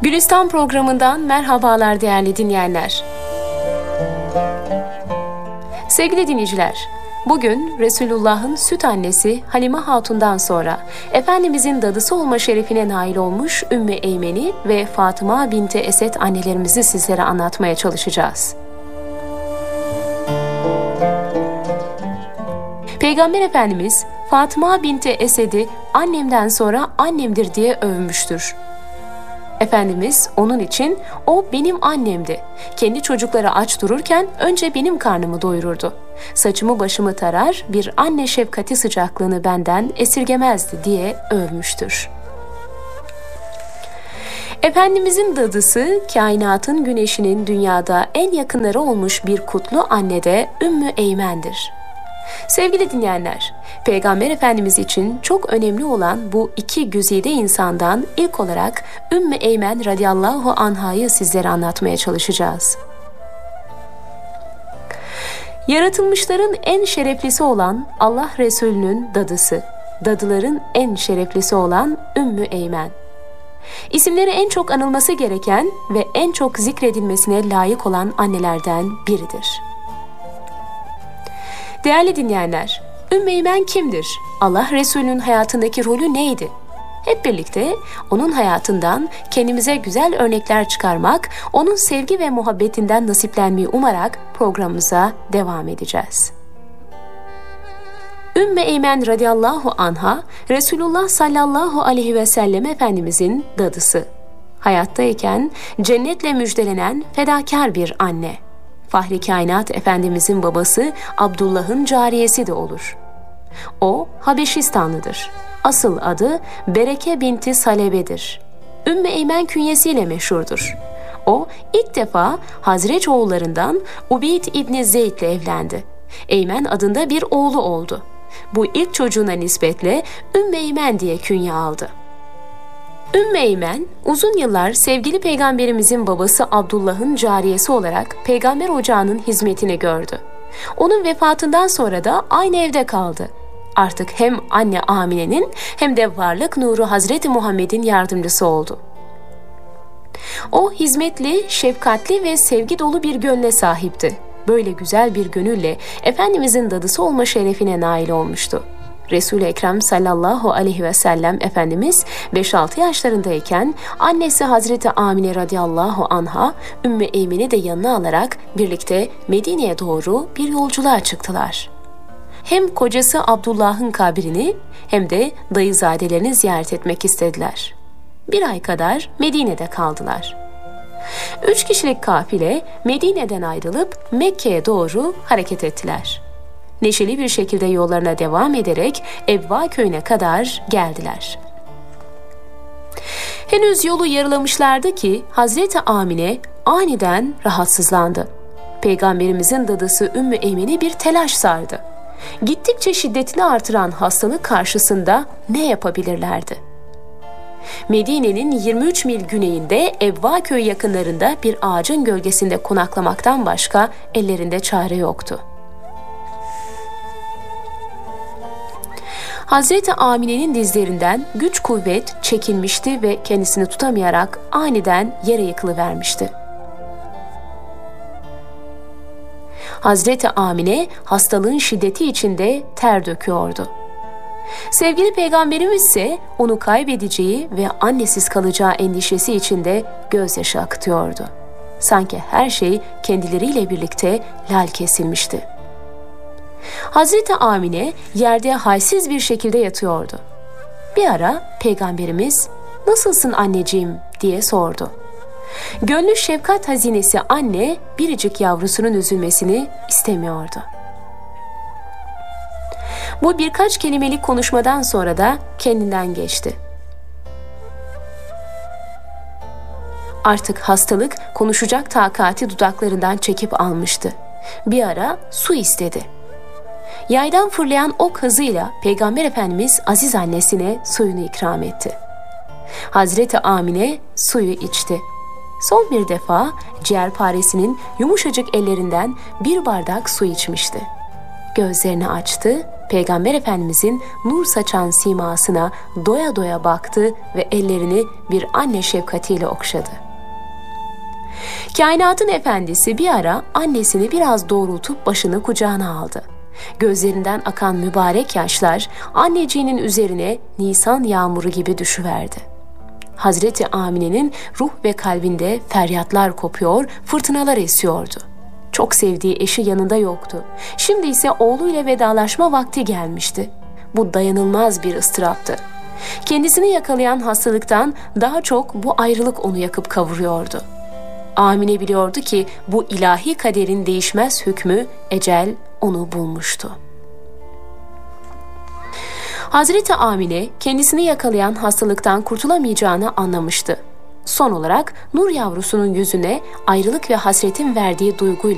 Gülistan programından merhabalar değerli dinleyenler. Sevgili dinleyiciler, bugün Resulullah'ın süt annesi Halime Hatun'dan sonra Efendimizin dadısı olma şerefine nail olmuş Ümmü Eymen'i ve Fatıma binti Esed annelerimizi sizlere anlatmaya çalışacağız. Peygamber Efendimiz Fatıma binti Esed'i annemden sonra annemdir diye övmüştür. Efendimiz onun için o benim annemdi. Kendi çocukları aç dururken önce benim karnımı doyururdu. Saçımı başımı tarar, bir anne şefkati sıcaklığını benden esirgemezdi diye övmüştür. Efendimizin dadısı, kainatın güneşinin dünyada en yakınları olmuş bir kutlu anne de Ümmü Eymen'dir. Sevgili dinleyenler, Peygamber Efendimiz için çok önemli olan bu iki güzide insandan ilk olarak Ümmü Eymen radıyallahu anhayı sizlere anlatmaya çalışacağız. Yaratılmışların en şereflisi olan Allah Resulü'nün dadısı, dadıların en şereflisi olan Ümmü Eymen. İsimleri en çok anılması gereken ve en çok zikredilmesine layık olan annelerden biridir. Değerli dinleyenler, Ümmü Eymen kimdir? Allah Resulü'nün hayatındaki rolü neydi? Hep birlikte onun hayatından kendimize güzel örnekler çıkarmak, onun sevgi ve muhabbetinden nasiplenmeyi umarak programımıza devam edeceğiz. Ümmü Eymen radıyallahu anha, Resulullah sallallahu aleyhi ve sellem Efendimizin dadısı. Hayattayken cennetle müjdelenen fedakar bir anne. Fahri Kainat Efendimizin babası Abdullah'ın cariyesi de olur. O Habeşistanlıdır. Asıl adı Bereke binti Salebe'dir. Ümmü Eymen künyesiyle meşhurdur. O ilk defa Hazreç oğullarından Ubeyd İbni Zeyd ile evlendi. Eymen adında bir oğlu oldu. Bu ilk çocuğuna nispetle Ümmü Eymen diye künye aldı. Ümmü Eymen, uzun yıllar sevgili Peygamberimizin babası Abdullah'ın cariyesi olarak Peygamber ocağının hizmetini gördü. Onun vefatından sonra da aynı evde kaldı. Artık hem anne Amine'nin hem de varlık nuru Hazreti Muhammed'in yardımcısı oldu. O hizmetli, şefkatli ve sevgi dolu bir gönle sahipti. Böyle güzel bir gönülle Efendimizin dadısı olma şerefine nail olmuştu. Resul-i Ekrem sallallahu aleyhi ve sellem Efendimiz 5-6 yaşlarındayken annesi Hazreti Amine radıyallahu anha Ümmü Eymen'i de yanına alarak birlikte Medine'ye doğru bir yolculuğa çıktılar. Hem kocası Abdullah'ın kabrini hem de dayızadelerini ziyaret etmek istediler. 1 ay kadar Medine'de kaldılar. 3 kişilik kafile Medine'den ayrılıp Mekke'ye doğru hareket ettiler. Neşeli bir şekilde yollarına devam ederek Ebva köyüne kadar geldiler. Henüz yolu yarılamışlardı ki Hazreti Amine aniden rahatsızlandı. Peygamberimizin dadısı Ümmü Eymen'i bir telaş sardı. Gittikçe şiddetini artıran hastalık karşısında ne yapabilirlerdi? Medine'nin 23 mil güneyinde Ebva köyü yakınlarında bir ağacın gölgesinde konaklamaktan başka ellerinde çare yoktu. Hazreti Amine'nin dizlerinden güç kuvvet çekilmişti ve kendisini tutamayarak aniden yere yıkılıvermişti. Hazreti Amine hastalığın şiddeti içinde ter döküyordu. Sevgili Peygamberimiz ise onu kaybedeceği ve annesiz kalacağı endişesi içinde gözyaşı akıtıyordu. Sanki her şey kendileriyle birlikte lal kesilmişti. Hazreti Amine yerde halsiz bir şekilde yatıyordu. Bir ara Peygamberimiz "Nasılsın anneciğim?" diye sordu. Gönlü şefkat hazinesi anne biricik yavrusunun üzülmesini istemiyordu. Bu birkaç kelimelik konuşmadan sonra da kendinden geçti. Artık hastalık konuşacak takati dudaklarından çekip almıştı. Bir ara su istedi. Yaydan fırlayan ok hızıyla Peygamber Efendimiz aziz annesine suyunu ikram etti. Hazreti Amine suyu içti. Son bir defa ciğerparesinin yumuşacık ellerinden bir bardak su içmişti. Gözlerini açtı Peygamber Efendimizin nur saçan simasına doya doya baktı ve ellerini bir anne şefkatiyle okşadı. Kainatın efendisi bir ara annesini biraz doğrultup başını kucağına aldı. Gözlerinden akan mübarek yaşlar anneciğinin üzerine Nisan yağmuru gibi düşüverdi. Hazreti Amine'nin ruh ve kalbinde feryatlar kopuyor, fırtınalar esiyordu. Çok sevdiği eşi yanında yoktu. Şimdi ise oğluyla vedalaşma vakti gelmişti. Bu dayanılmaz bir ıstıraptı. Kendisini yakalayan hastalıktan daha çok bu ayrılık onu yakıp kavuruyordu. Amine biliyordu ki bu ilahi kaderin değişmez hükmü, ecel onu bulmuştu. Hazreti Amine kendisini yakalayan hastalıktan kurtulamayacağını anlamıştı. Son olarak nur yavrusunun yüzüne ayrılık ve hasretin verdiği duyguyla